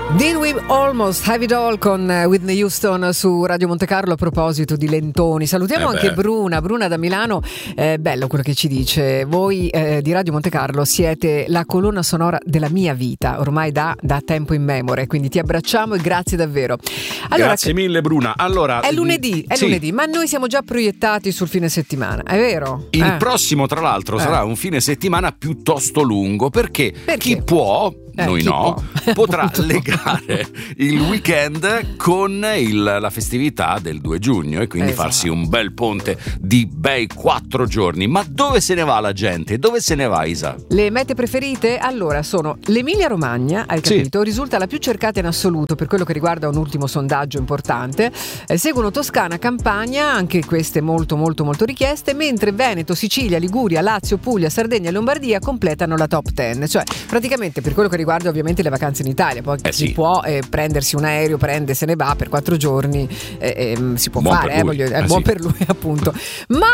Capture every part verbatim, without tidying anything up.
Did we almost have it all con Whitney Houston su Radio Monte Carlo a proposito di lentoni. Salutiamo eh anche Bruna, Bruna da Milano. Eh, bello quello che ci dice. Voi eh, di Radio Monte Carlo siete la colonna sonora della mia vita, ormai da, da tempo immemore, quindi ti abbracciamo e grazie davvero. Allora, grazie mille Bruna. Allora, è lunedì, è sì. lunedì, ma noi siamo già proiettati sul fine settimana, è vero? Il eh. prossimo tra l'altro eh. sarà un fine settimana piuttosto lungo perché, perché? chi può Eh, noi chi no, può? potrà legare il weekend con il, la festività del due giugno e quindi esatto. farsi un bel ponte di bei quattro giorni. Ma dove se ne va la gente? Dove se ne va, Isa? Le mete preferite? Allora sono l'Emilia Romagna, hai capito? Sì. Risulta la più cercata in assoluto per quello che riguarda un ultimo sondaggio importante. Eh, seguono Toscana, Campania, anche queste molto molto molto richieste, mentre Veneto, Sicilia, Liguria, Lazio, Puglia, Sardegna e Lombardia completano la top dieci. Cioè praticamente per quello che riguarda ovviamente le vacanze in Italia, poi eh si sì. può eh, prendersi un aereo, prende, se ne va per quattro giorni, eh, eh, si può buon fare, per eh, lui. voglio, è eh, buon sì. per lui appunto. Ma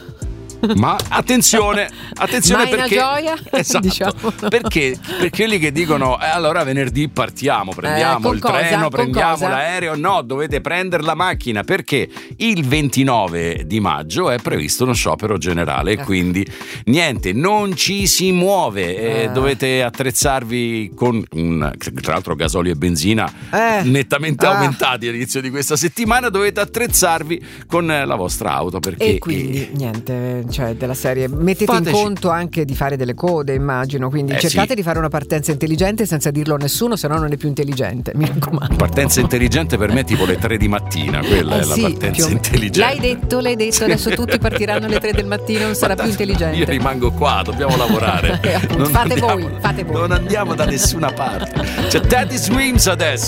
Ma attenzione, attenzione Ma è una perché gioia, esatto, diciamo. perché per quelli che dicono eh, allora venerdì partiamo, prendiamo Eh, il cosa? treno, Con prendiamo cosa? l'aereo. No, dovete prendere la macchina perché il ventinove di maggio è previsto uno sciopero generale e eh. quindi niente, non ci si muove, eh, Eh. dovete attrezzarvi con un, tra l'altro gasolio e benzina Eh. nettamente Ah. aumentati all'inizio di questa settimana, dovete attrezzarvi con la vostra auto perché E quindi niente, cioè della serie mettete Fateci. in conto anche di fare delle code, immagino, quindi Eh, cercate sì. di fare una partenza intelligente senza dirlo a nessuno, se no non è più intelligente, mi raccomando. Partenza intelligente per me è tipo le tre di mattina, quella Eh è la sì, partenza più o meno. intelligente. L'hai detto, l'hai detto, adesso tutti partiranno alle tre del mattino, non sarà più intelligente. Io rimango qua, dobbiamo lavorare. Eh, appunto, Non fate andiamo- voi, fate voi. Non andiamo da nessuna parte. C'è Teddy Swims adesso.